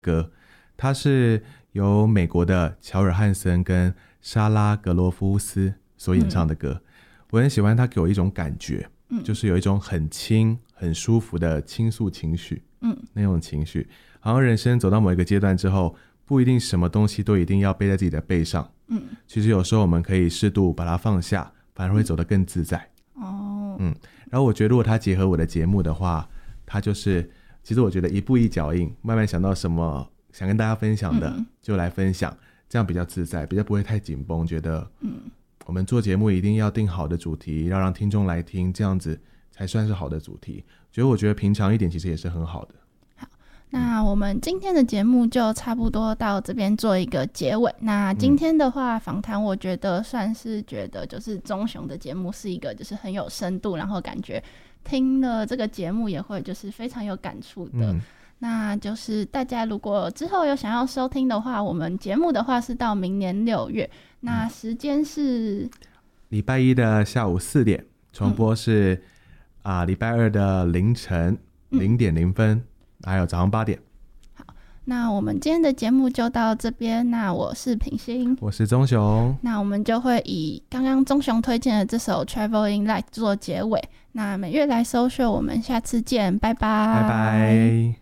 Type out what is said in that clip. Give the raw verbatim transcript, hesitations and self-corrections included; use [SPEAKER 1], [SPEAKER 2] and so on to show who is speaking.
[SPEAKER 1] 歌，它是由美国的乔尔汉森跟莎拉格罗夫斯所演唱的歌、嗯、我很喜欢它给我一种感觉、嗯、就是有一种很轻很舒服的倾诉情绪，嗯，那种情绪好像人生走到某一个阶段之后，不一定什么东西都一定要背在自己的背上，嗯，其实有时候我们可以适度把它放下，反而会走得更自在、嗯、哦，嗯，然后我觉得如果它结合我的节目的话，它就是其实我觉得一步一脚印，慢慢想到什么想跟大家分享的、嗯、就来分享，这样比较自在，比较不会太紧绷，觉得嗯，我们做节目一定要定好的主题，要让听众来听，这样子才算是好的主题，觉得我觉得平常一点其实也是很好的。
[SPEAKER 2] 那我们今天的节目就差不多到这边做一个结尾。那今天的话访谈我觉得算是觉得就是钟雄的节目是一个就是很有深度，然后感觉听了这个节目也会就是非常有感触的、嗯、那就是大家如果之后有想要收听的话，我们节目的话是到明年六月，那时间是
[SPEAKER 1] 礼拜一的下午四点，重播是礼、嗯呃、拜二的凌晨零点零分、嗯，还有早上八点。
[SPEAKER 2] 好，那我们今天的节目就到这边。那我是品心，
[SPEAKER 1] 我是钟雄。
[SPEAKER 2] 那我们就会以刚刚钟雄推荐的这首 Traveling Light 做结尾。那每月来搜秀，我们下次见，拜拜，
[SPEAKER 1] 拜拜。